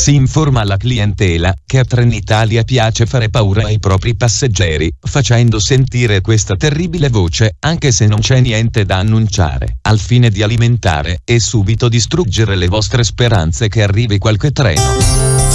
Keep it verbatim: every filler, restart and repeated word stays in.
Si informa la clientela che a Trenitalia piace fare paura ai propri passeggeri, facendo sentire questa terribile voce, anche se non c'è niente da annunciare, al fine di alimentare e subito distruggere le vostre speranze che arrivi qualche treno.